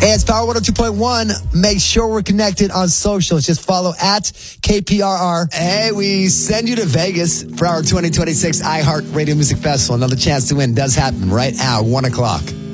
Hey, it's Power 102.1. Make sure we're connected on socials. Just follow at KPRR. Hey, we send you to Vegas for our 2026 iHeart Radio Music Festival. Another chance to win does happen right now, 1 o'clock.